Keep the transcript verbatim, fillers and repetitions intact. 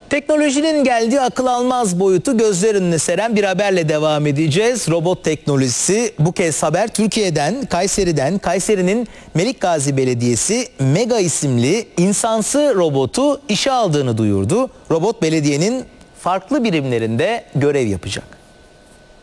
Teknolojinin geldiği akıl almaz boyutu gözler önüne seren bir haberle devam edeceğiz. Robot teknolojisi, bu kez haber Türkiye'den, Kayseri'den. Kayseri'nin Melikgazi Belediyesi Mega isimli insansı robotu işe aldığını duyurdu. Robot belediyenin farklı birimlerinde görev yapacak.